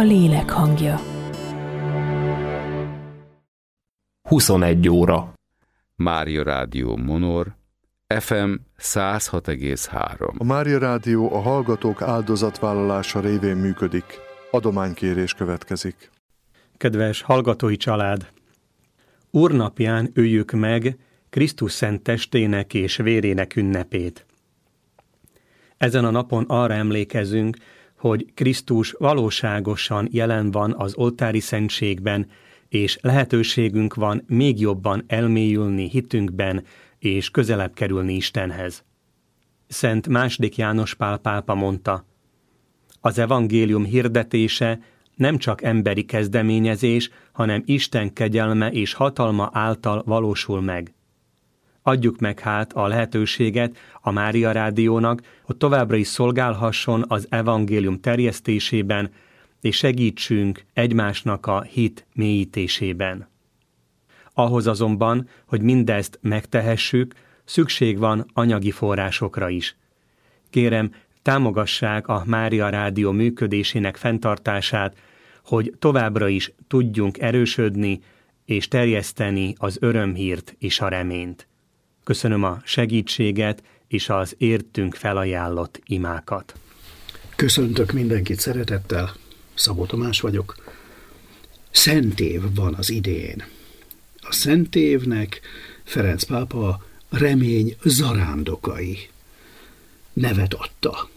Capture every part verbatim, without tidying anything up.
lélek hangja. huszonegy óra. Mária Rádió Monor, ef em száz hat egész három. A Mária Rádió a hallgatók áldozatvállalása révén működik. Adománykérés következik. Kedves hallgatói család! Úrnapján öljük meg Krisztus szent testének és vérének ünnepét. Ezen a napon arra emlékezünk, hogy Krisztus valóságosan jelen van az oltári szentségben, és lehetőségünk van még jobban elmélyülni hitünkben, és közelebb kerülni Istenhez. Szent második János Pál pápa mondta, az evangélium hirdetése nem csak emberi kezdeményezés, hanem Isten kegyelme és hatalma által valósul meg. Adjuk meg hát a lehetőséget a Mária Rádiónak, hogy továbbra is szolgálhasson az evangélium terjesztésében, és segítsünk egymásnak a hit mélyítésében. Ahhoz azonban, hogy mindezt megtehessük, szükség van anyagi forrásokra is. Kérem, támogassák a Mária Rádió működésének fenntartását, hogy továbbra is tudjunk erősödni és terjeszteni az örömhírt és a reményt. Köszönöm a segítséget és az értünk felajánlott imákat. Köszöntök mindenkit szeretettel, Szabó Tamás vagyok. Szent év van az idén. A Szent évnek Ferenc pápa remény zarándokai nevet adta.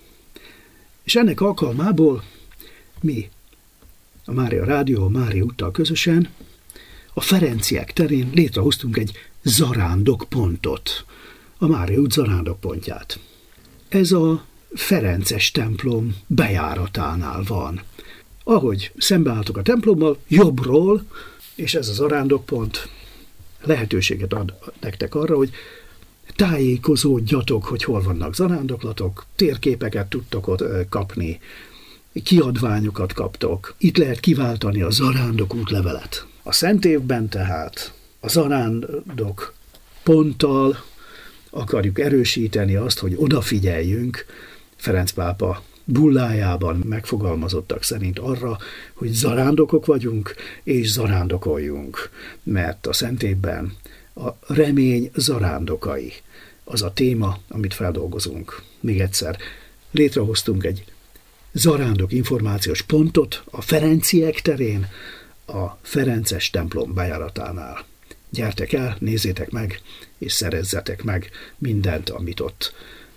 És ennek alkalmából mi, a Mária Rádió, a Mária úttal közösen a Ferenciek terén létrehoztunk egy zarándokpontot, a Mária út zarándokpontját. Ez a Ferences templom bejáratánál van. Ahogy szembeálltok a templommal, jobbról, és ez a zarándokpont lehetőséget ad nektek arra, hogy tájékozódjatok, hogy hol vannak zarándoklatok, térképeket tudtok ott kapni, kiadványokat kaptok. Itt lehet kiváltani a zarándok útlevelet. A Szent évben tehát a zarándok ponttal akarjuk erősíteni azt, hogy odafigyeljünk Ferenc pápa bullájában megfogalmazottak szerint arra, hogy zarándokok vagyunk, és zarándokoljunk, mert a Szent évben a remény zarándokai az a téma, amit feldolgozunk. Még egyszer, létrehoztunk egy zarándok információs pontot a Ferenciek terén, a Ferences templom bejáratánál. Gyertek el, nézzétek meg, és szerezzetek meg mindent, amit ott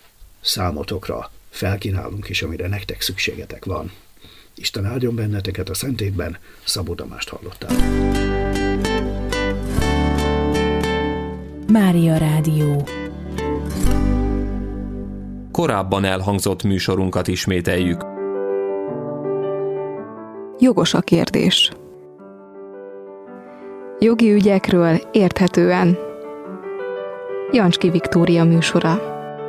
számotokra felkínálunk, és amire nektek szükségetek van. Isten áldjon benneteket a Szent évben, Szabó Tamást hallottál. Mária Rádió. Korábban elhangzott műsorunkat ismételjük. Jogos a kérdés. Jogi ügyekről érthetően. Jancski Viktória műsora.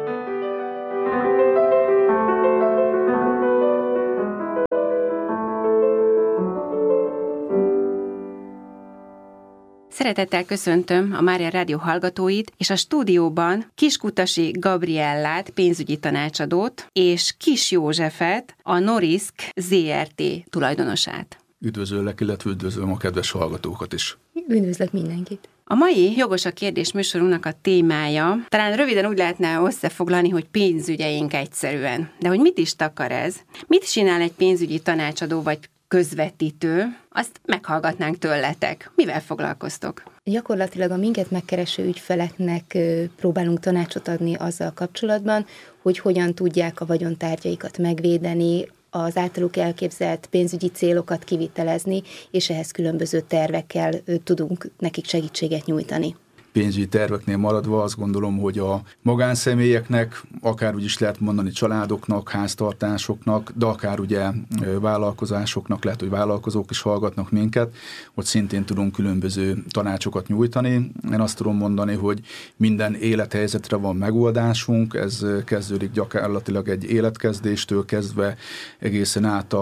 Szeretettel köszöntöm a Mária Rádió hallgatóit, és a stúdióban Kiskutasi Gabriellát, pénzügyi tanácsadót, és Kis Józsefet, a Norisk zé er té tulajdonosát. Üdvözöllek, illetve üdvözlöm a kedves hallgatókat is. Üdvözlök mindenkit. A mai Jogos a kérdés műsorunknak a témája, talán röviden úgy lehetne összefoglalni, hogy pénzügyeink egyszerűen. De hogy mit is takar ez? Mit csinál egy pénzügyi tanácsadó vagy közvetítő? Azt meghallgatnánk tőletek. Mivel foglalkoztok? Gyakorlatilag a minket megkereső ügyfeleknek próbálunk tanácsot adni azzal kapcsolatban, hogy hogyan tudják a vagyontárgyaikat megvédeni, az általuk elképzelt pénzügyi célokat kivitelezni, és ehhez különböző tervekkel tudunk nekik segítséget nyújtani. Pénzügyi terveknél maradva azt gondolom, hogy a magánszemélyeknek, akár úgy is lehet mondani családoknak, háztartásoknak, de akár ugye vállalkozásoknak, lehet, hogy vállalkozók is hallgatnak minket, hogy szintén tudunk különböző tanácsokat nyújtani. Én azt tudom mondani, hogy minden élethelyzetre van megoldásunk, ez kezdődik gyakorlatilag egy életkezdéstől kezdve egészen át a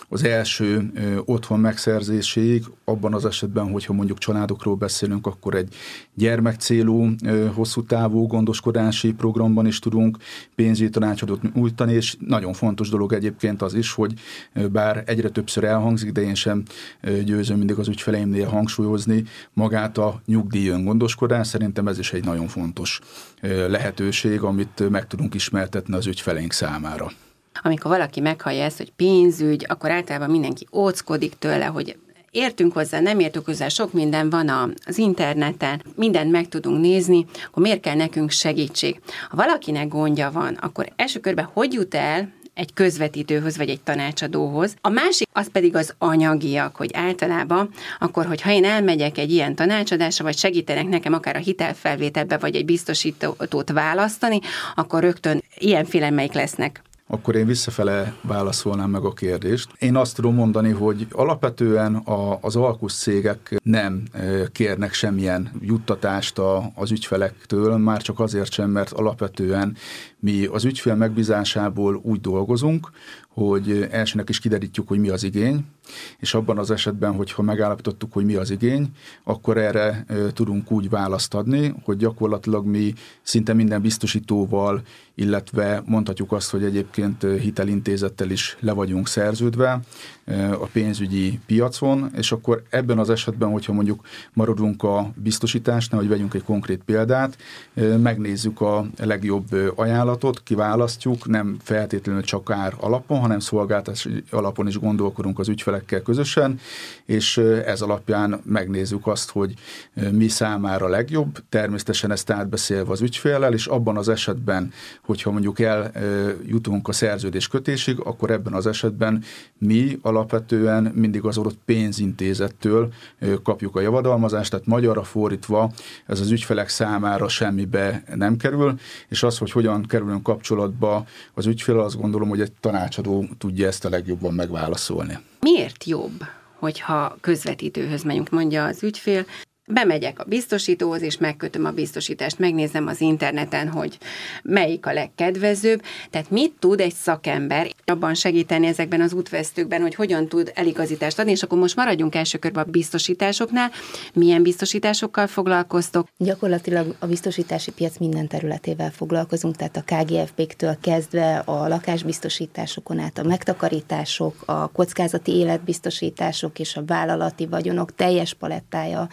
az első otthon megszerzéséig, abban az esetben, hogyha mondjuk családokról beszélünk, akkor egy gyermekcélú, hosszú távú gondoskodási programban is tudunk pénzügyi tanácsadót nyújtani, és nagyon fontos dolog egyébként az is, hogy bár egyre többször elhangzik, de én sem győzöm mindig az ügyfeleimnél hangsúlyozni magát a nyugdíj öngondoskodás. Szerintem ez is egy nagyon fontos lehetőség, amit meg tudunk ismertetni az ügyfeleink számára. Amikor valaki meghallja ezt, hogy pénzügy, akkor általában mindenki óckodik tőle, hogy értünk hozzá, nem értünk hozzá, sok minden van az interneten, mindent meg tudunk nézni, akkor miért kell nekünk segítség? Ha valakinek gondja van, akkor első körben hogy jut el egy közvetítőhöz, vagy egy tanácsadóhoz. A másik, az pedig az anyagiak, hogy általában, akkor, hogyha én elmegyek egy ilyen tanácsadásra, vagy segítenek nekem akár a hitelfelvételbe, vagy egy biztosítót választani, akkor rögtön ilyen félelmeik lesznek. Akkor én visszafele válaszolnám meg a kérdést. Én azt tudom mondani, hogy alapvetően a, az alkuszcégek nem kérnek semmilyen juttatást a, az ügyfelektől, már csak azért sem, mert alapvetően mi az ügyfél megbízásából úgy dolgozunk, hogy elsőnek is kiderítjük, hogy mi az igény, és abban az esetben, hogyha megállapítottuk, hogy mi az igény, akkor erre e, tudunk úgy választ adni, hogy gyakorlatilag mi szinte minden biztosítóval, illetve mondhatjuk azt, hogy egyébként hitelintézettel is le vagyunk szerződve e, a pénzügyi piacon, és akkor ebben az esetben, hogyha mondjuk maradunk a biztosításnál, hogy vegyünk egy konkrét példát, e, megnézzük a legjobb ajánlatot, kiválasztjuk, nem feltétlenül csak ár alapon, hanem szolgáltatási alapon is gondolkodunk az ügyfelekkel közösen, és ez alapján megnézzük azt, hogy mi számára legjobb, természetesen ezt átbeszélve az ügyféllel, és abban az esetben, hogyha mondjuk eljutunk a szerződés kötésig, akkor ebben az esetben mi alapvetően mindig az adott pénzintézettől kapjuk a javadalmazást, tehát magyarra fordítva ez az ügyfelek számára semmibe nem kerül, és az, hogy hogyan kerülünk kapcsolatba az ügyféllel, azt gondolom, hogy egy tanácsadó tudja ezt a legjobban megválaszolni. Miért jobb, hogyha közvetítőhöz megyünk, mondja az ügyfél, bemegyek a biztosítóhoz, és megkötöm a biztosítást, megnézem az interneten, hogy melyik a legkedvezőbb. Tehát mit tud egy szakember abban segíteni ezekben az útvesztőkben, hogy hogyan tud eligazítást adni, és akkor most maradjunk első körben a biztosításoknál. Milyen biztosításokkal foglalkoztok? Gyakorlatilag a biztosítási piac minden területével foglalkozunk, tehát a ká gé ef bé-től kezdve a lakásbiztosításokon át a megtakarítások, a kockázati életbiztosítások és a vállalati vagyonok teljes palettája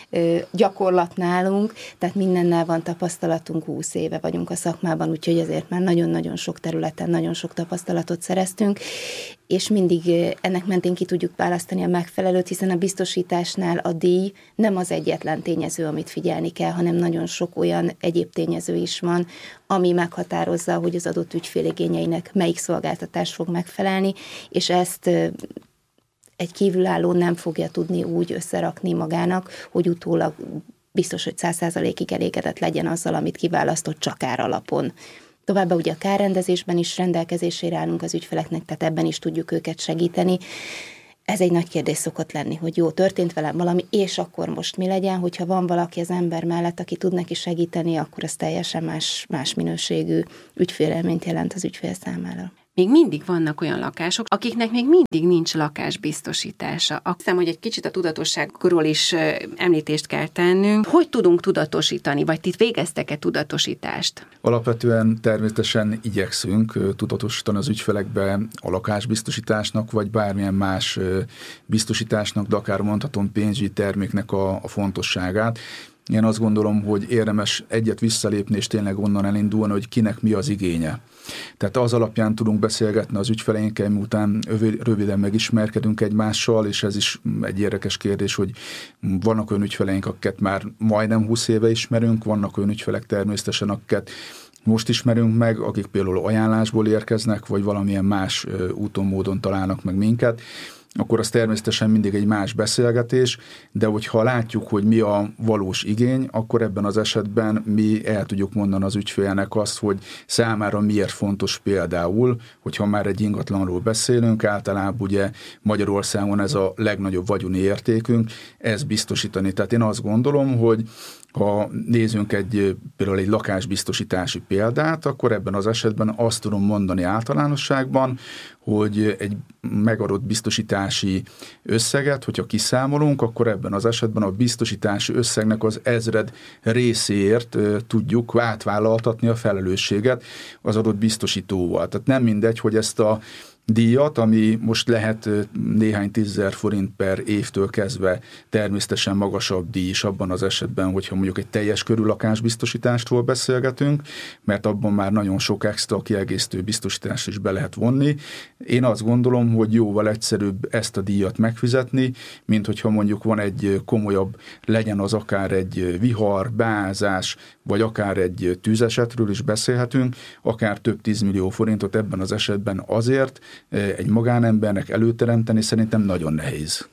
gyakorlat nálunk, tehát mindennel van tapasztalatunk, húsz éve vagyunk a szakmában, úgyhogy azért már nagyon-nagyon sok területen nagyon sok tapasztalatot szereztünk, és mindig ennek mentén ki tudjuk választani a megfelelőt, hiszen a biztosításnál a díj nem az egyetlen tényező, amit figyelni kell, hanem nagyon sok olyan egyéb tényező is van, ami meghatározza, hogy az adott ügyfél igényeinek melyik szolgáltatás fog megfelelni, és ezt egy kívülálló nem fogja tudni úgy összerakni magának, hogy utólag biztos, hogy száz százalékig elégedett legyen azzal, amit kiválasztott csak ár alapon. Továbbá ugye a kárrendezésben is rendelkezésére állunk az ügyfeleknek, tehát ebben is tudjuk őket segíteni. Ez egy nagy kérdés szokott lenni, hogy jó, történt velem valami, és akkor most mi legyen, hogyha van valaki az ember mellett, aki tud neki segíteni, akkor az teljesen más, más minőségű ügyfélelményt jelent az ügyfél számára. Még mindig vannak olyan lakások, akiknek még mindig nincs lakásbiztosítása. Azt hiszem, hogy egy kicsit a tudatosságról is említést kell tennünk. Hogy tudunk tudatosítani, vagy ti végeztek-e tudatosítást? Alapvetően természetesen igyekszünk tudatosítani az ügyfelekbe a lakásbiztosításnak, vagy bármilyen más biztosításnak, de akár mondhatom pénzügyi terméknek a, a fontosságát. Én azt gondolom, hogy érdemes egyet visszalépni, és tényleg onnan elindulni, hogy kinek mi az igénye. Tehát az alapján tudunk beszélgetni az ügyfeleinkkel, miután röviden megismerkedünk egymással, és ez is egy érdekes kérdés, hogy vannak olyan ügyfeleink, akiket már majdnem húsz éve ismerünk, vannak olyan ügyfelek természetesen, akiket most ismerünk meg, akik például ajánlásból érkeznek, vagy valamilyen más úton, módon találnak meg minket, akkor az természetesen mindig egy más beszélgetés, de hogyha látjuk, hogy mi a valós igény, akkor ebben az esetben mi el tudjuk mondani az ügyfélnek azt, hogy számára miért fontos például, hogyha már egy ingatlanról beszélünk, általában ugye Magyarországon ez a legnagyobb vagyoni értékünk, ez biztosítani. Tehát én azt gondolom, hogy ha nézzünk egy, például egy lakásbiztosítási példát, akkor ebben az esetben azt tudom mondani általánosságban, hogy egy megadott biztosítási összeget, hogyha kiszámolunk, akkor ebben az esetben a biztosítási összegnek az ezred részéért tudjuk átvállaltatni a felelősséget az adott biztosítóval. Tehát nem mindegy, hogy ezt a díjat, ami most lehet néhány tízezer forint per évtől kezdve természetesen magasabb díj is abban az esetben, hogyha mondjuk egy teljes körű lakásbiztosítástról beszélgetünk, mert abban már nagyon sok extra kiegészítő biztosítást is be lehet vonni. Én azt gondolom, hogy jóval egyszerűbb ezt a díjat megfizetni, mint hogyha mondjuk van egy komolyabb, legyen az akár egy vihar, beázás, vagy akár egy tűzesetről is beszélhetünk, akár több tízmillió forintot ebben az esetben azért egy magánembernek előteremteni szerintem nagyon nehéz.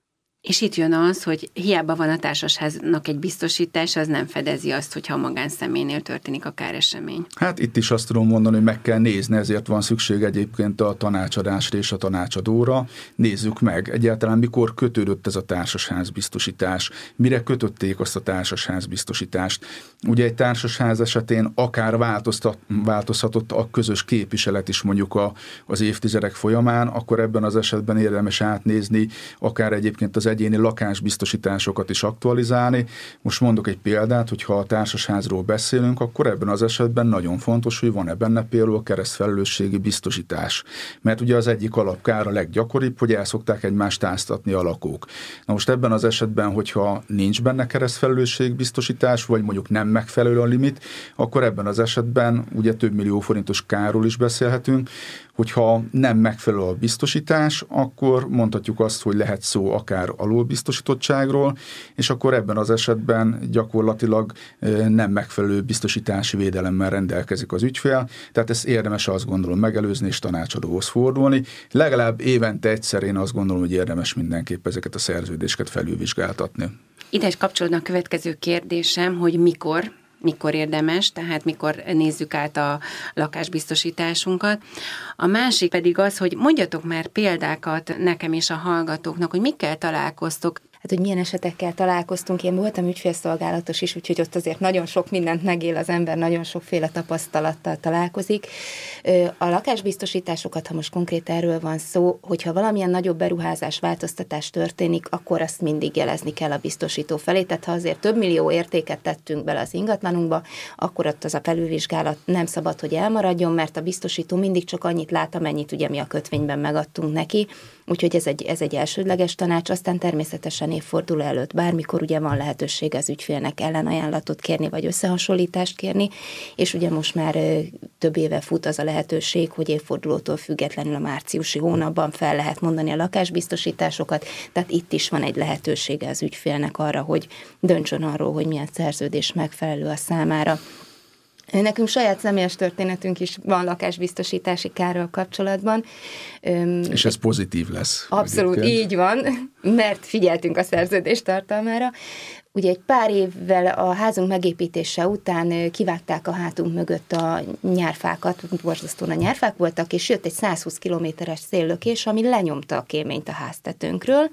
És itt jön az, hogy hiába van a társasháznak egy biztosítás, az nem fedezi azt, hogyha a magánszemélynél történik a káresemény. Hát itt is azt tudom mondani, hogy meg kell nézni, ezért van szükség egyébként a tanácsadásra és a tanácsadóra. Nézzük meg, egyáltalán mikor kötődött ez a társasház biztosítás, mire kötötték azt a társasház biztosítást. Ugye egy társasház esetén akár változhatott a közös képviselet is mondjuk a, az évtizedek folyamán, akkor ebben az esetben érdemes átnézni, akár egyébként az egyéni lakásbiztosításokat is aktualizálni. Most mondok egy példát, hogyha a társasházról beszélünk, akkor ebben az esetben nagyon fontos, hogy van-e benne például keresztfelelősségi biztosítás. Mert ugye az egyik alapkár a leggyakoribb, hogy el szokták egymást áztatni a lakók. Na most ebben az esetben, hogyha nincs benne keresztfelelősségbiztosítás, vagy mondjuk nem megfelelő a limit, akkor ebben az esetben ugye több millió forintos kárról is beszélhetünk. Hogyha nem megfelelő a biztosítás, akkor mondhatjuk azt, hogy lehet szó akár alulbiztosítottságról, és akkor ebben az esetben gyakorlatilag nem megfelelő biztosítási védelemmel rendelkezik az ügyfél, tehát ezt érdemes azt gondolom megelőzni és tanácsadóhoz fordulni. Legalább évente egyszer én azt gondolom, hogy érdemes mindenképp ezeket a szerződéseket felülvizsgáltatni. Ide is kapcsolódna a következő kérdésem, hogy mikor, mikor érdemes, tehát mikor nézzük át a lakásbiztosításunkat. A másik pedig az, hogy mondjatok már példákat nekem és a hallgatóknak, hogy mikkel találkoztok. Hát, hogy milyen esetekkel találkoztunk. Én voltam ügyfélszolgálatos is, úgyhogy ott azért nagyon sok mindent megél az ember, nagyon sokféle tapasztalattal találkozik. A lakásbiztosításokat, ha most konkrét erről van szó, hogyha valamilyen nagyobb beruházás, változtatás történik, akkor azt mindig jelezni kell a biztosító felé. Tehát ha azért több millió értéket tettünk bele az ingatlanunkba, akkor ott az a felülvizsgálat nem szabad, hogy elmaradjon, mert a biztosító mindig csak annyit lát, amennyit ugye mi a kötvényben megadtunk neki. Úgyhogy ez egy, ez egy elsődleges tanács, aztán természetesen évforduló előtt bármikor ugye van lehetőség az ügyfélnek ellenajánlatot kérni, vagy összehasonlítást kérni, és ugye most már több éve fut az a lehetőség, hogy évfordulótól függetlenül a márciusi hónapban fel lehet mondani a lakásbiztosításokat, tehát itt is van egy lehetősége az ügyfélnek arra, hogy döntsön arról, hogy milyen szerződés megfelelő a számára. Nekünk saját személyes történetünk is van lakásbiztosítási kárral kapcsolatban. És ez pozitív lesz. Abszolút egyébként. Így van, mert figyeltünk a szerződés tartalmára. Ugye egy pár évvel a házunk megépítése után kivágták a hátunk mögött a nyárfákat, borzasztóan a nyárfák voltak, és jött egy száz húsz kilométeres széllökés, ami lenyomta a kéményt a háztetőnkről,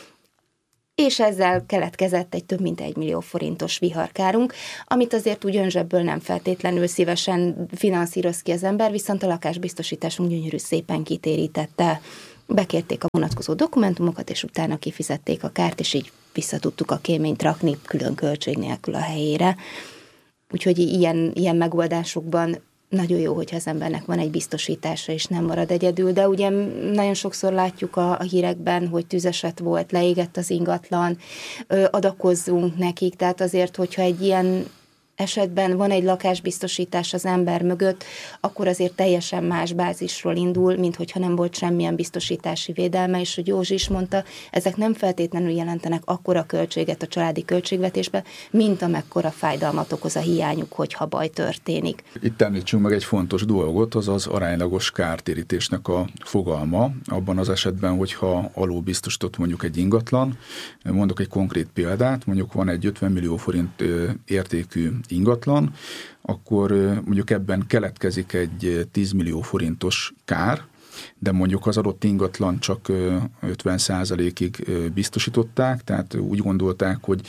és ezzel keletkezett egy több mint egy millió forintos viharkárunk, amit azért úgy önzsebből nem feltétlenül szívesen finanszíroz ki az ember, viszont a lakásbiztosításunk gyönyörű szépen kitérítette. Bekérték a vonatkozó dokumentumokat, és utána kifizették a kárt, és így vissza tudtuk a kéményt rakni külön költség nélkül a helyére. Úgyhogy ilyen, ilyen megoldásokban nagyon jó, hogyha az embernek van egy biztosítása, és nem marad egyedül, de ugye nagyon sokszor látjuk a, a hírekben, hogy tüzeset volt, leégett az ingatlan, adakozzunk nekik, tehát azért, hogyha egy ilyen esetben van egy lakásbiztosítás az ember mögött, akkor azért teljesen más bázisról indul, mint hogyha nem volt semmilyen biztosítási védelme, és hogy Józsi is mondta, ezek nem feltétlenül jelentenek akkora költséget a családi költségvetésbe, mint amekkora fájdalmat okoz a hiányuk, hogyha baj történik. Itt említsünk meg egy fontos dolgot, az az aránylagos kártérítésnek a fogalma, abban az esetben, hogyha alulbiztosított mondjuk egy ingatlan. Mondok egy konkrét példát, mondjuk van egy ötven millió forint értékű ingatlan, akkor mondjuk ebben keletkezik egy tíz millió forintos kár, de mondjuk az adott ingatlan csak ötven százalékig biztosították, tehát úgy gondolták, hogy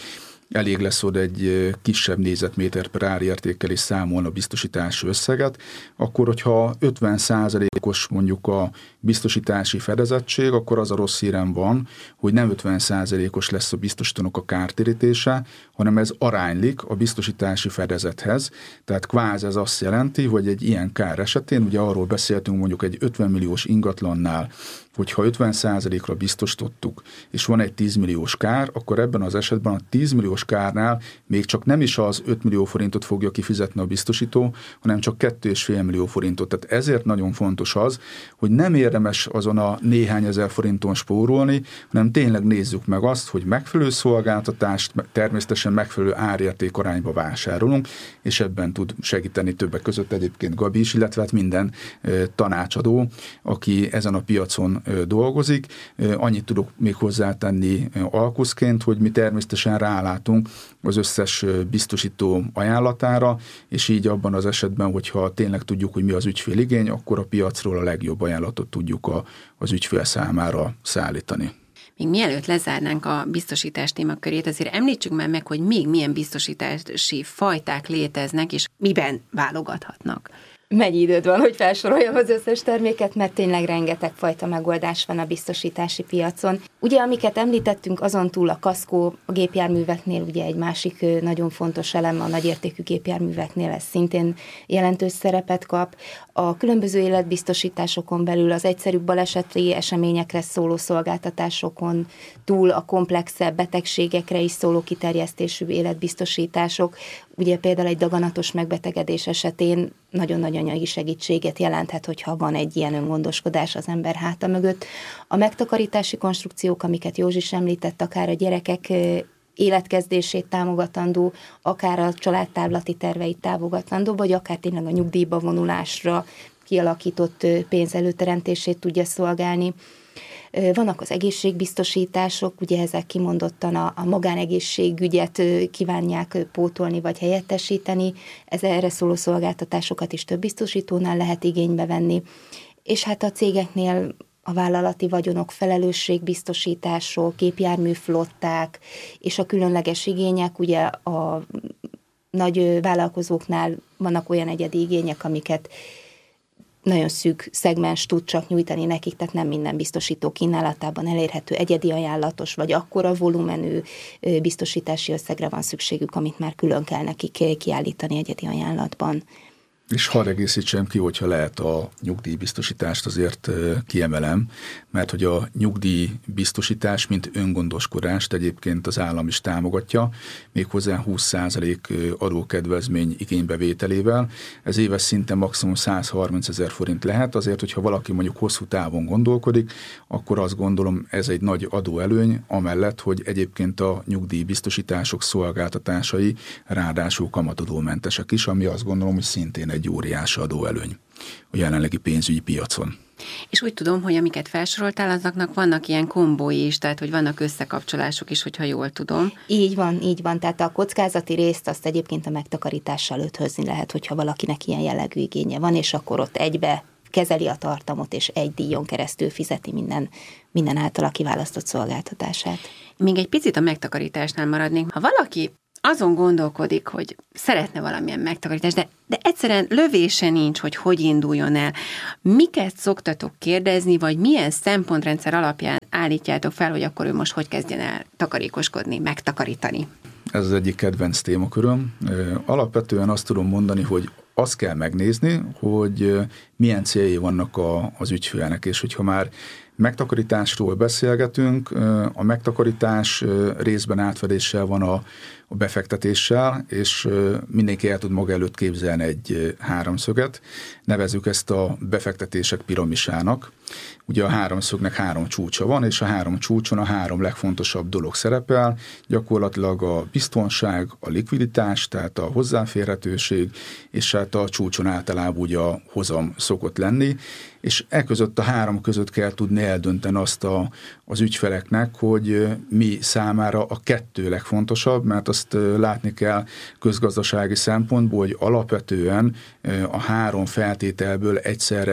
elég lesz oda egy kisebb négyzetméter per árértékkel is számolna a biztosítási összeget, akkor hogyha ötven százalékos mondjuk a biztosítási fedezettség, akkor az a rossz hírem van, hogy nem ötven százalékos lesz a biztosítónak a kártérítése, hanem ez aránylik a biztosítási fedezethez. Tehát kvázi ez azt jelenti, hogy egy ilyen kár esetén, ugye arról beszéltünk mondjuk egy ötven milliós ingatlannál, hogyha ötven százalékra biztosítottuk, és van egy tíz milliós kár, akkor ebben az esetben a tíz milliós kárnál még csak nem is az öt millió forintot fogja kifizetni a biztosító, hanem csak két egész öt millió forintot. Tehát ezért nagyon fontos az, hogy nem érdemes azon a néhány ezer forinton spórolni, hanem tényleg nézzük meg azt, hogy megfelelő szolgáltatást, természetesen megfelelő árérték arányba vásárolunk, és ebben tud segíteni többek között egyébként Gabi is, illetve hát minden tanácsadó, aki ezen a piacon dolgozik. Annyit tudok még hozzátenni alkuszként, hogy mi természetesen rálátunk az összes biztosító ajánlatára, és így abban az esetben, hogyha tényleg tudjuk, hogy mi az ügyféligény, akkor a piacról a legjobb ajánlatot tudjuk a, az ügyfél számára szállítani. Még mielőtt lezárnánk a biztosítás témakörét, azért említsük már meg, hogy még milyen biztosítási fajták léteznek, és miben válogathatnak. Mennyi időd van, hogy felsoroljam az összes terméket, mert tényleg rengeteg fajta megoldás van a biztosítási piacon. Ugye, amiket említettünk, azon túl a kaszkó a gépjárműveknél ugye egy másik nagyon fontos elem, a nagyértékű gépjárműveknél ez szintén jelentős szerepet kap. A különböző életbiztosításokon belül az egyszerűbb baleseti eseményekre szóló szolgáltatásokon túl a komplexebb betegségekre is szóló kiterjesztésű életbiztosítások, ugye például egy daganatos megbetegedés esetén nagyon-nagyon anyagi segítséget jelenthet, hogyha van egy ilyen öngondoskodás az ember háta mögött. A megtakarítási konstrukciók, amiket Józsi is említett, akár a gyerekek életkezdését támogatandó, akár a családtávlati terveit támogatandó, vagy akár tényleg a nyugdíjba vonulásra kialakított pénz előteremtését tudja szolgálni. Vannak az egészségbiztosítások, ugye ezek kimondottan a, a magánegészségügyet kívánják pótolni vagy helyettesíteni, ez erre szóló szolgáltatásokat is több biztosítónál lehet igénybe venni. És hát a cégeknél a vállalati vagyonok, felelősségbiztosítások, gépjárműflották és a különleges igények, ugye a nagy vállalkozóknál vannak olyan egyedi igények, amiket nagyon szűk szegmens tud csak nyújtani nekik, tehát nem minden biztosító kínálatában elérhető egyedi ajánlatos, vagy akkora volumenű biztosítási összegre van szükségük, amit már külön kell nekik kiállítani egyedi ajánlatban. És hadd egészítsem ki, hogyha lehet a nyugdíjbiztosítást azért kiemelem, mert hogy a nyugdíjbiztosítás, mint öngondoskodást egyébként az állam is támogatja, méghozzá húsz százalék adókedvezmény igénybevételével. Ez éves szinten maximum száz harminc ezer forint lehet, azért, hogyha valaki mondjuk hosszú távon gondolkodik, akkor azt gondolom ez egy nagy adóelőny, amellett, hogy egyébként a nyugdíjbiztosítások szolgáltatásai ráadásul kamatadómentesek is, ami azt gondolom, hogy szintén egy óriási adóelőny a jelenlegi pénzügyi piacon. És úgy tudom, hogy amiket felsoroltál, azoknak vannak ilyen kombói is, tehát hogy vannak összekapcsolások is, hogyha jól tudom. Így van, így van. Tehát a kockázati részt azt egyébként a megtakarítással ötvözni lehet, hogyha valakinek ilyen jellegű igénye van, és akkor ott egybe kezeli a tartamot, és egy díjon keresztül fizeti minden, minden általa kiválasztott szolgáltatását. Még egy picit a megtakarításnál maradnék. Ha valaki azon gondolkodik, hogy szeretne valamilyen megtakarítást, de, de egyszerűen lövése nincs, hogy hogy induljon el. Miket szoktatok kérdezni, vagy milyen szempontrendszer alapján állítjátok fel, hogy akkor ő most hogy kezdjen el takarékoskodni, megtakarítani? Ez az egyik kedvenc témaköröm. Alapvetően azt tudom mondani, hogy azt kell megnézni, hogy milyen céljai vannak a, az ügyfélnek, és hogyha már megtakarításról beszélgetünk, a megtakarítás részben átfedéssel van a, a befektetéssel, és mindenki el tud maga előtt képzelni egy háromszöget. Nevezzük ezt a befektetések piramisának. Ugye a háromszögnek három csúcsa van, és a három csúcson a három legfontosabb dolog szerepel. Gyakorlatilag a biztonság, a likviditás, tehát a hozzáférhetőség, és hát a csúcson általában ugye a hozam szokott lenni, és e között a három között kell tudni eldönteni azt a, az ügyfeleknek, hogy mi számára a kettő legfontosabb, mert azt látni kell közgazdasági szempontból, hogy alapvetően a három feltételből egyszerre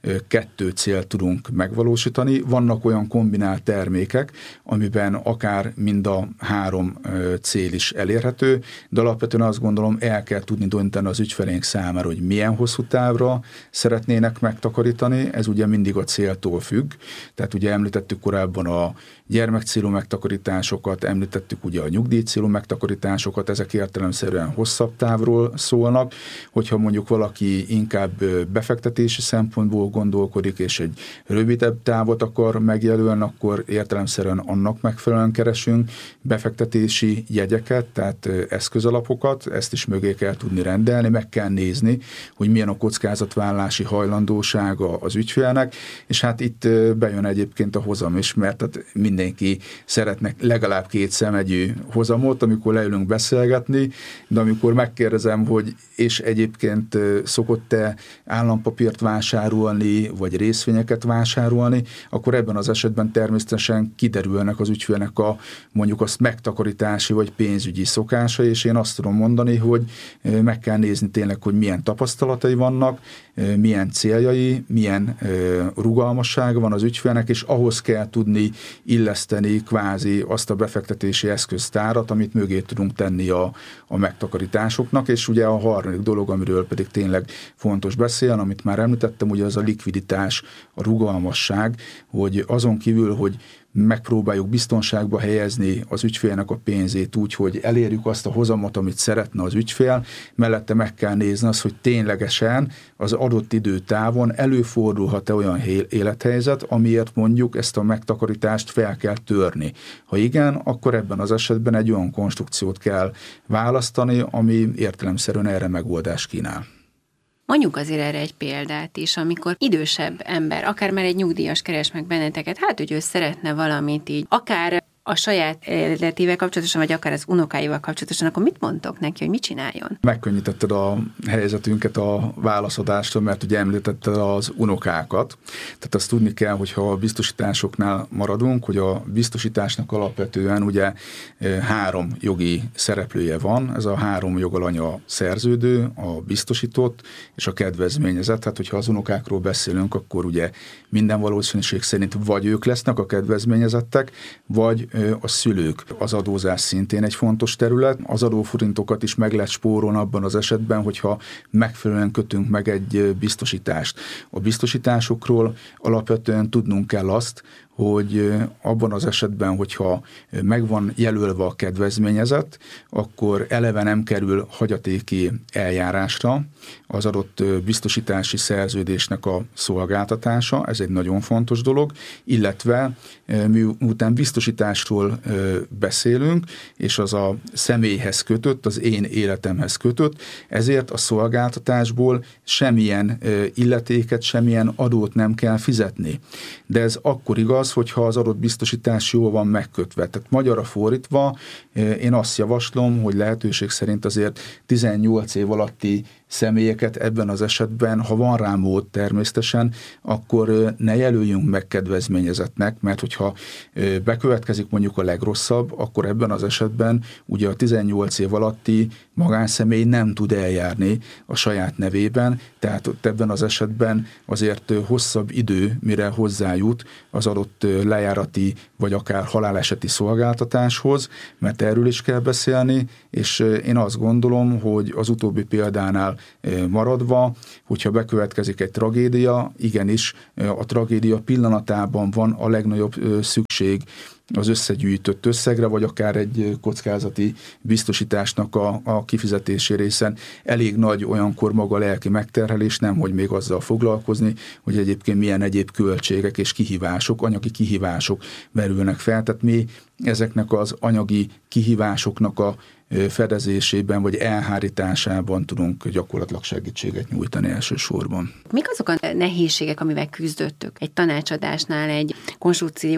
kettő célt tudunk megvalósítani. Vannak olyan kombinált termékek, amiben akár mind a három cél is elérhető, de alapvetően azt gondolom, el kell tudni dönteni az ügyfeleink számára, hogy milyen hosszú távra szeretnének megtakarítani. Ez ugye mindig a céltól függ. Tehát ugye említettük korábban a gyermekcélú megtakarításokat, említettük ugye a nyugdíjcélú megtakarításokat, ezek értelemszerűen hosszabb távról szólnak. Hogyha mondjuk valaki inkább befektetési szempontból gondolkodik, és egy rövidebb távot akar megjelölni, akkor értelemszerűen annak megfelelően keresünk befektetési jegyeket, tehát eszközalapokat, ezt is mögé kell tudni rendelni, meg kell nézni, hogy milyen a kockázatvállalási hajlandósága az ügyfélnek, és hát itt bejön egyébként a hozam is, mert tehát mindenki szeretne legalább két szemegyű hozamot, amikor leülünk beszélgetni, de amikor megkérdezem, hogy és egyébként szokott-e állampapírt vásárolni, vagy részvényeket vásárolni, akkor ebben az esetben természetesen kiderülnek az ügyfélnek a mondjuk azt megtakarítási vagy pénzügyi szokása, és én azt tudom mondani, hogy meg kell nézni tényleg, hogy milyen tapasztalatai vannak, milyen céljai, milyen rugalmassága van az ügyfélnek, és ahhoz kell tudni illeszteni kvázi azt a befektetési eszköztárat, amit mögé tudunk tenni a, a megtakarításoknak, és ugye a harmadik dolog, amiről pedig tényleg fontos beszélni, amit már említettem, ugye az a likviditás, a rugalmasság, hogy azon kívül, hogy megpróbáljuk biztonságba helyezni az ügyfélnek a pénzét úgy, hogy elérjük azt a hozamot, amit szeretne az ügyfél, mellette meg kell nézni azt, hogy ténylegesen az adott időtávon előfordulhat-e olyan élethelyzet, amiért mondjuk ezt a megtakarítást fel kell törni. Ha igen, akkor ebben az esetben egy olyan konstrukciót kell választani, ami értelemszerűen erre megoldást kínál. Mondjuk azért erre egy példát is, amikor idősebb ember, akár már egy nyugdíjas keres meg benneteket, hát hogy ő szeretne valamit így, akár a saját életével kapcsolatosan, vagy akár az unokáival kapcsolatosan, akkor mit mondtok neki, hogy mit csináljon? Megkönnyítetted a helyzetünket a válaszadástól, mert ugye említetted az unokákat. Tehát azt tudni kell, hogyha a biztosításoknál maradunk, hogy a biztosításnak alapvetően ugye három jogi szereplője van. Ez a három jogalany a szerződő, a biztosított és a kedvezményezett. Tehát, hogyha az unokákról beszélünk, akkor ugye minden valószínűség szerint vagy ők lesznek a kedvezményezettek, vagy a szülők. Az adózás szintén egy fontos terület. Az adóforintokat is meg lehet spórolni abban az esetben, hogyha megfelelően kötünk meg egy biztosítást. A biztosításokról alapvetően tudnunk kell azt, hogy abban az esetben, hogyha meg van jelölve a kedvezményezett, akkor eleve nem kerül hagyatéki eljárásra az adott biztosítási szerződésnek a szolgáltatása, ez egy nagyon fontos dolog, illetve miután biztosításról beszélünk, és az a személyhez kötött, az én életemhez kötött, ezért a szolgáltatásból semmilyen illetéket, semmilyen adót nem kell fizetni. De ez akkor igaz, az, hogyha az adott biztosítás jól van megkötve. Tehát magyarra fordítva, én azt javaslom, hogy lehetőség szerint azért tizennyolc év alatti személyeket ebben az esetben, ha van rá mód természetesen, akkor ne jelöljünk meg kedvezményezetnek, mert hogyha bekövetkezik mondjuk a legrosszabb, akkor ebben az esetben ugye a tizennyolc év alatti magánszemély nem tud eljárni a saját nevében, tehát ott ebben az esetben azért hosszabb idő, mire hozzájut az adott lejárati vagy akár haláleseti szolgáltatáshoz, mert erről is kell beszélni, és én azt gondolom, hogy az utóbbi példánál maradva, hogyha bekövetkezik egy tragédia, igenis a tragédia pillanatában van a legnagyobb szükség az összegyűjtött összegre, vagy akár egy kockázati biztosításnak a, a kifizetési részen elég nagy olyankor maga a lelki megterhelés, nem, hogy még azzal foglalkozni, hogy egyébként milyen egyéb költségek és kihívások, anyagi kihívások merülnek fel. Tehát mi ezeknek az anyagi kihívásoknak a fedezésében vagy elhárításában tudunk gyakorlatilag segítséget nyújtani elsősorban. Mik azok a nehézségek, amivel küzdöttök egy tanácsadásnál, egy konstrukció felállításánál?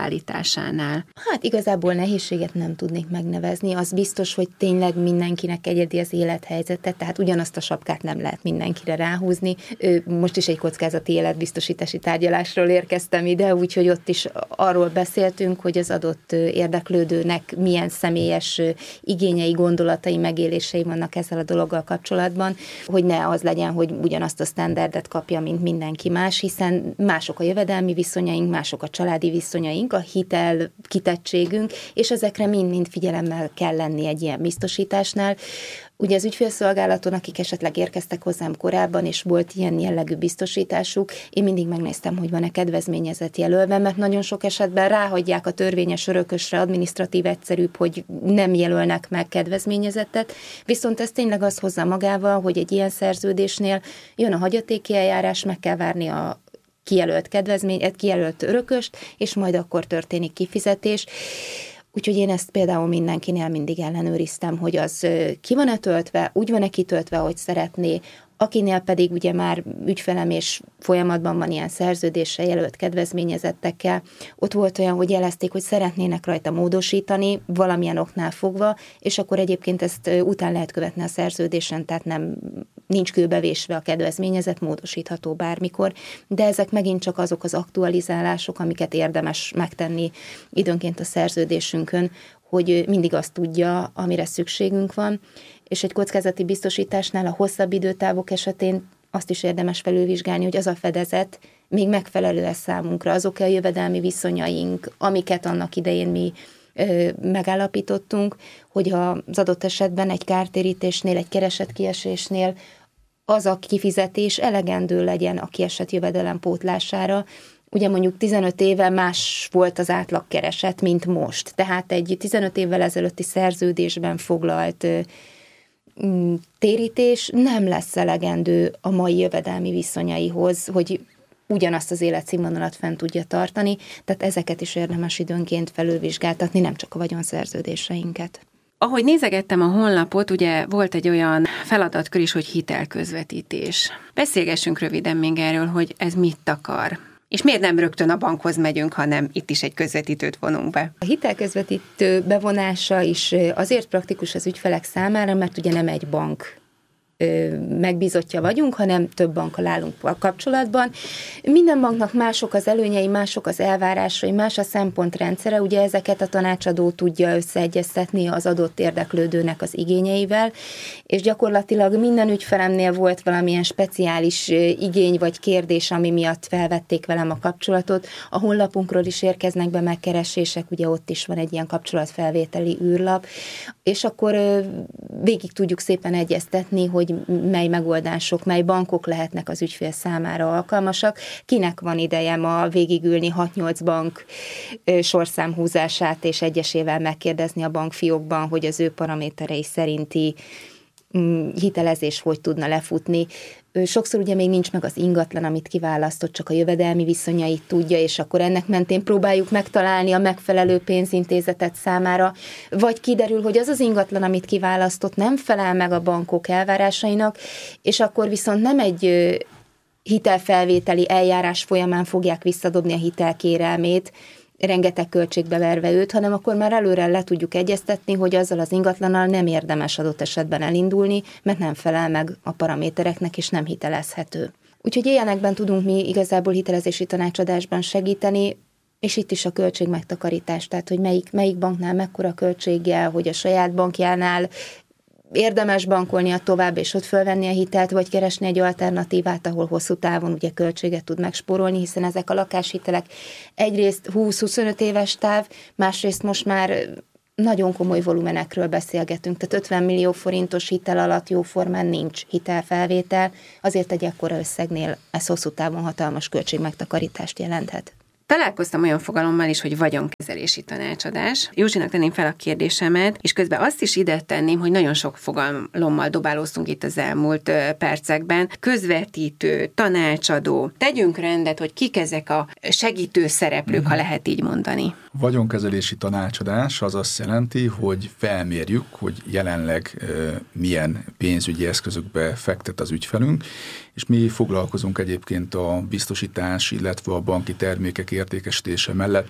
összeállításánál? Hát igazából nehézséget nem tudnék megnevezni. Az biztos, hogy tényleg mindenkinek egyedi az élethelyzete, tehát ugyanazt a sapkát nem lehet mindenkire ráhúzni. Most is egy kockázati életbiztosítási tárgyalásról érkeztem ide, úgyhogy ott is arról beszéltünk, hogy az adott érdeklődőnek milyen személyes igényei, gondolatai, megélései vannak ezzel a dologgal kapcsolatban, hogy ne az legyen, hogy ugyanazt a sztenderdet kapja, mint mindenki más, hiszen mások a jövedelmi viszonyaink, mások a családi viszonyaink, a hitel kitettségünk, és ezekre mind-mind figyelemmel kell lenni egy ilyen biztosításnál. Ugye az ügyfélszolgálaton, akik esetleg érkeztek hozzám korábban, és volt ilyen jellegű biztosításuk, én mindig megnéztem, hogy van-e kedvezményezett jelölve, mert nagyon sok esetben ráhagyják a törvényes örökösre, adminisztratív egyszerűbb, hogy nem jelölnek meg kedvezményezettet, viszont ez tényleg az hozza magával, hogy egy ilyen szerződésnél jön a hagyatéki eljárás, meg kell várni a kijelölt kedvezmény, kijelölt örököst, és majd akkor történik kifizetés. Úgyhogy én ezt például mindenkinél mindig ellenőriztem, hogy az ki van-e töltve, úgy van-e kitöltve, hogy szeretné, akinél pedig ugye már ügyfelem és folyamatban van ilyen szerződésre jelölt kedvezményezettekkel, ott volt olyan, hogy jelezték, hogy szeretnének rajta módosítani, valamilyen oknál fogva, és akkor egyébként ezt után lehet követni a szerződésen, tehát nem nincs kőbevésve a kedvezményezet, módosítható bármikor, de ezek megint csak azok az aktualizálások, amiket érdemes megtenni időnként a szerződésünkön, hogy mindig azt tudja, amire szükségünk van, és egy kockázati biztosításnál a hosszabb időtávok esetén azt is érdemes felülvizsgálni, hogy az a fedezet még megfelelő-e számunkra, azok a jövedelmi viszonyaink, amiket annak idején mi ö, megállapítottunk, hogy az adott esetben egy kártérítésnél, egy keresetkiesésnél az a kifizetés elegendő legyen a kiesett jövedelem pótlására. Ugye mondjuk tizenöt éve más volt az átlagkereset, mint most. Tehát egy tizenöt évvel ezelőtti szerződésben foglalt térítés nem lesz elegendő a mai jövedelmi viszonyaihoz, hogy ugyanazt az életszínvonalat fent tudja tartani, tehát ezeket is érdemes időnként felülvizsgáltatni, nem csak a vagyonszerződéseinket. Ahogy nézegettem a honlapot, ugye volt egy olyan feladatkör is, hogy hitelközvetítés. Beszélgessünk röviden még erről, hogy ez mit akar. És miért nem rögtön a bankhoz megyünk, hanem itt is egy közvetítőt vonunk be? A hitelközvetítő bevonása is azért praktikus az ügyfelek számára, mert ugye nem egy bank megbízottja vagyunk, hanem több bankkal állunk a kapcsolatban. Minden banknak mások az előnyei, mások az elvárásai, más a szempontrendszere, ugye ezeket a tanácsadó tudja összeegyeztetni az adott érdeklődőnek az igényeivel, és gyakorlatilag minden ügyfelemnél volt valamilyen speciális igény vagy kérdés, ami miatt felvették velem a kapcsolatot. A honlapunkról is érkeznek be megkeresések, ugye ott is van egy ilyen kapcsolatfelvételi űrlap, és akkor végig tudjuk szépen egyeztetni, hogy mely megoldások, mely bankok lehetnek az ügyfél számára alkalmasak, kinek van ideje ma végigülni hat-nyolc bank sorszámhúzását, és egyesével megkérdezni a bankfiókban, hogy az ő paraméterei szerinti hitelezés hogy tudna lefutni. Sokszor ugye még nincs meg az ingatlan, amit kiválasztott, csak a jövedelmi viszonyait tudja, és akkor ennek mentén próbáljuk megtalálni a megfelelő pénzintézetet számára, vagy kiderül, hogy az az ingatlan, amit kiválasztott, nem felel meg a bankok elvárásainak, és akkor viszont nem egy hitelfelvételi eljárás folyamán fogják visszadobni a hitelkérelmét, rengeteg költségbe verve őt, hanem akkor már előre le tudjuk egyeztetni, hogy azzal az ingatlannal nem érdemes adott esetben elindulni, mert nem felel meg a paramétereknek, és nem hitelezhető. Úgyhogy ilyenekben tudunk mi igazából hitelezési tanácsadásban segíteni, és itt is a költségmegtakarítás, tehát hogy melyik, melyik banknál mekkora költséggel, hogy a saját bankjánál érdemes bankolnia tovább, és ott fölvenni a hitelt, vagy keresni egy alternatívát, ahol hosszú távon ugye költséget tud megspórolni, hiszen ezek a lakáshitelek egyrészt húsz-huszonöt éves táv, másrészt most már nagyon komoly volumenekről beszélgetünk, tehát ötven millió forintos hitel alatt jóformán nincs hitelfelvétel, azért egy ekkora összegnél ez hosszú távon hatalmas költségmegtakarítást jelenthet. Találkoztam olyan fogalommal is, hogy vagyonkezelési tanácsadás. Józsinak tenném fel a kérdésemet, és közben azt is ide tenném, hogy nagyon sok fogalommal dobálóztunk itt az elmúlt percekben. Közvetítő, tanácsadó. Tegyünk rendet, hogy kik ezek a segítő szereplők, ha lehet így mondani. Vagyonkezelési tanácsadás az azt jelenti, hogy felmérjük, hogy jelenleg e, milyen pénzügyi eszközökbe fektet az ügyfelünk, és mi foglalkozunk egyébként a biztosítás, illetve a banki termékek értékesítése mellett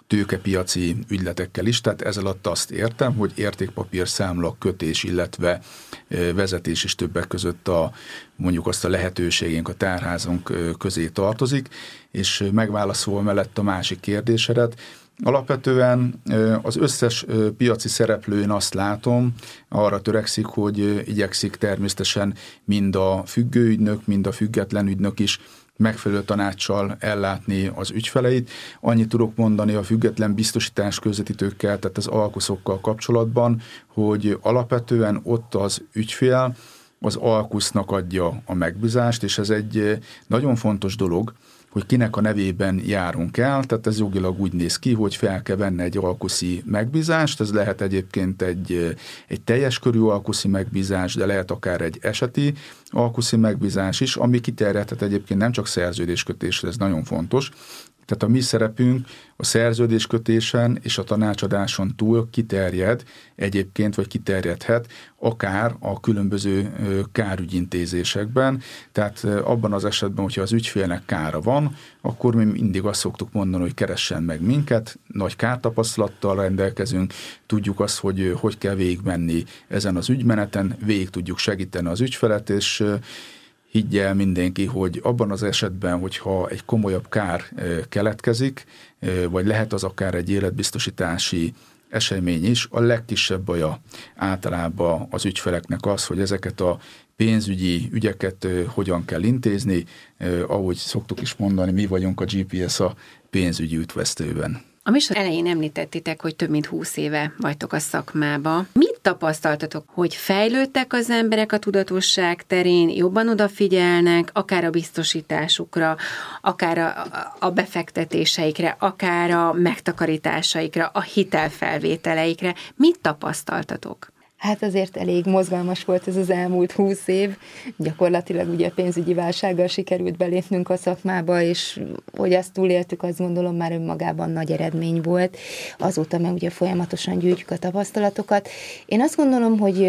tőkepiaci ügyletekkel is, tehát ez alatt azt értem, hogy értékpapír számla kötés, illetve vezetés is többek között a, mondjuk azt a lehetőségünk, a tárházunk közé tartozik, és megválaszolva mellett a másik kérdésedet, alapvetően az összes piaci szereplőn azt látom, arra törekszik, hogy igyekszik természetesen mind a függő ügynök, mind a független ügynök is megfelelő tanácssal ellátni az ügyfeleit. Annyit tudok mondani a független biztosítás közvetítőkkel, tehát az alkuszokkal kapcsolatban, hogy alapvetően ott az ügyfél az alkusznak adja a megbízást, és ez egy nagyon fontos dolog, hogy kinek a nevében járunk el, tehát ez jogilag úgy néz ki, hogy fel kell venni egy alkuszi megbízást, ez lehet egyébként egy, egy teljes körű alkuszi megbízás, de lehet akár egy eseti alkuszi megbízás is, ami kiterjedhet egyébként nem csak szerződéskötésre, ez nagyon fontos. Tehát a mi szerepünk a szerződéskötésen és a tanácsadáson túl kiterjed egyébként, vagy kiterjedhet akár a különböző kárügyintézésekben. Tehát abban az esetben, hogyha az ügyfélnek kára van, akkor mi mindig azt szoktuk mondani, hogy keressen meg minket, nagy kártapasztalattal rendelkezünk, tudjuk azt, hogy hogy kell végigmenni ezen az ügymeneten, végig tudjuk segíteni az ügyfelet, és higgye el mindenki, hogy abban az esetben, hogyha egy komolyabb kár keletkezik, vagy lehet az akár egy életbiztosítási esemény is, a legkisebb baja általában az ügyfeleknek az, hogy ezeket a pénzügyi ügyeket hogyan kell intézni, ahogy szoktuk is mondani, mi vagyunk a gé pé es a pénzügyi útvesztőben. A műsor elején említettitek, hogy több mint húsz éve vagytok a szakmába. Mit tapasztaltatok, hogy fejlődtek az emberek a tudatosság terén, jobban odafigyelnek, akár a biztosításukra, akár a, a befektetéseikre, akár a megtakarításaikra, a hitelfelvételeikre? Mit tapasztaltatok? Hát azért elég mozgalmas volt ez az elmúlt húsz év. Gyakorlatilag ugye a pénzügyi válsággal sikerült belépnünk a szakmába, és hogy ezt túléltük, azt gondolom már önmagában nagy eredmény volt. Azóta meg ugye folyamatosan gyűjtjük a tapasztalatokat. Én azt gondolom, hogy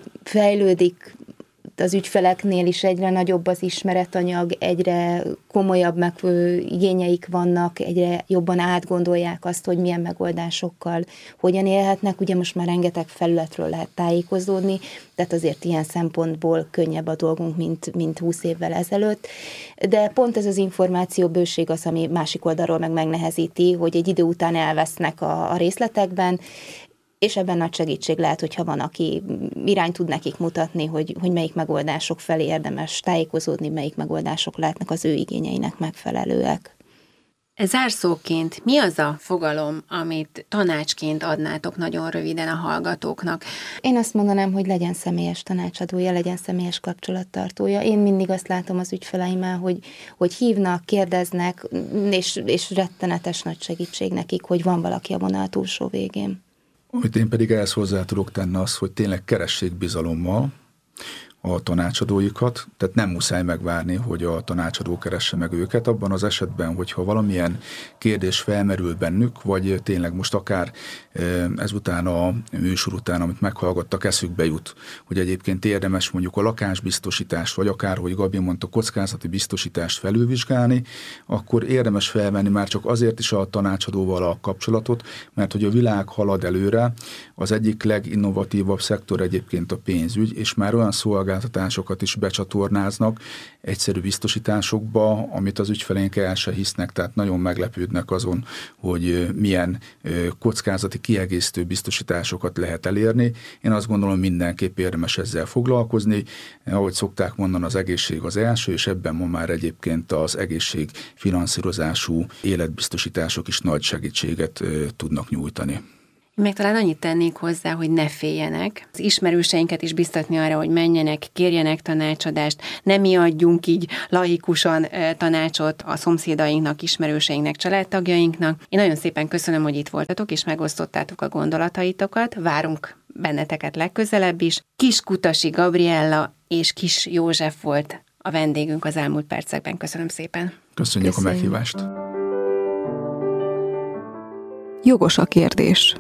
fejlődik az ügyfeleknél is egyre nagyobb az ismeretanyag, egyre komolyabb meg igényeik vannak, egyre jobban átgondolják azt, hogy milyen megoldásokkal hogyan élhetnek. Ugye most már rengeteg felületről lehet tájékozódni, tehát azért ilyen szempontból könnyebb a dolgunk, mint, mint húsz évvel ezelőtt. De pont ez az információbőség az, ami másik oldalról meg megnehezíti, hogy egy idő után elvesznek a, a részletekben, és ebben nagy segítség lehet, hogyha van, aki irányt tud nekik mutatni, hogy, hogy melyik megoldások felé érdemes tájékozódni, melyik megoldások lehetnek az ő igényeinek megfelelőek. Zárszóként mi az a fogalom, amit tanácsként adnátok nagyon röviden a hallgatóknak? Én azt mondanám, hogy legyen személyes tanácsadója, legyen személyes kapcsolattartója. Én mindig azt látom az ügyfeleimmel, hogy, hogy hívnak, kérdeznek, és, és rettenetes nagy segítség nekik, hogy van valaki a vonal túlsó végén. Amit én pedig ehhez hozzá tudok tenni az, hogy tényleg keressék bizalommal a tanácsadóikat, tehát nem muszáj megvárni, hogy a tanácsadó keresse meg őket. Abban az esetben, hogyha valamilyen kérdés felmerül bennük, vagy tényleg most akár ezután a műsor után, amit meghallgattak, eszükbe jut, hogy egyébként érdemes mondjuk a lakásbiztosítást, vagy akár, hogy Gabi mondta, kockázati biztosítást felülvizsgálni, akkor érdemes felvenni már csak azért is a tanácsadóval a kapcsolatot, mert hogy a világ halad előre, az egyik leginnovatívabb szektor egyébként a pénzügy, és már olyan szolgáltatásokat is becsatornáznak egyszerű biztosításokba, amit az ügyfeleink el se hisznek, tehát nagyon meglepődnek azon, hogy milyen kockázati kiegészítő biztosításokat lehet elérni. Én azt gondolom, mindenképp érdemes ezzel foglalkozni. Ahogy szokták mondani, az egészség az első, és ebben ma már egyébként az egészség finanszírozású életbiztosítások is nagy segítséget tudnak nyújtani. Még talán annyit tennék hozzá, hogy ne féljenek. Az ismerőseinket is biztatni arra, hogy menjenek, kérjenek tanácsadást, ne mi adjunk így laikusan tanácsot a szomszédainknak, ismerőseinknek, családtagjainknak. Én nagyon szépen köszönöm, hogy itt voltatok, és megosztottátok a gondolataitokat. Várunk benneteket legközelebb is. Kis Kutasi Gabriella és Kis József volt a vendégünk az elmúlt percekben. Köszönöm szépen. Köszönjük, Köszönjük. a meghívást. Jogos a kérdés.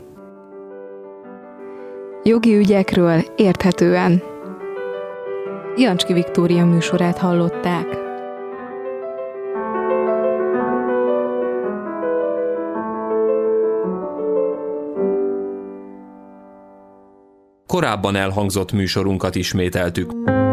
Jogi ügyekről érthetően. Jancski Viktória műsorát hallották. korábban elhangzott műsorunkat ismételtük.